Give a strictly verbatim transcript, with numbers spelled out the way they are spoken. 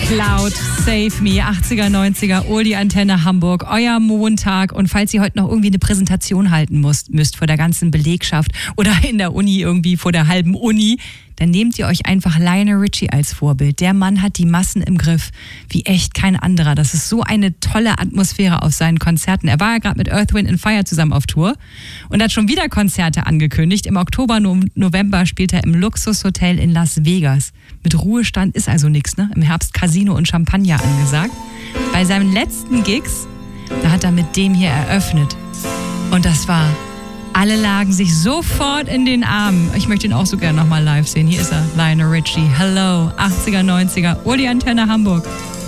Cloud, Save Me, achtziger, neunziger, Oldie Antenne Hamburg, euer Montag. Und falls ihr heute noch irgendwie eine Präsentation halten müsst, müsst vor der ganzen Belegschaft oder in der Uni irgendwie vor der halben Uni, dann nehmt ihr euch einfach Lionel Richie als Vorbild. Der Mann hat die Massen im Griff wie echt kein anderer. Das ist so eine tolle Atmosphäre auf seinen Konzerten. Er war ja gerade mit Earth, Wind and Fire zusammen auf Tour und hat schon wieder Konzerte angekündigt. Im Oktober, no- November spielt er im Luxushotel in Las Vegas. Mit Ruhestand ist also nichts, ne? Im Herbst Casino und Champagner angesagt. Bei seinen letzten Gigs, da hat er mit dem hier eröffnet. Und das war... Alle lagen sich sofort in den Armen. Ich möchte ihn auch so gerne nochmal live sehen. Hier ist er, Lionel Richie. Hello, achtziger, neunziger, Oldie Antenne Hamburg.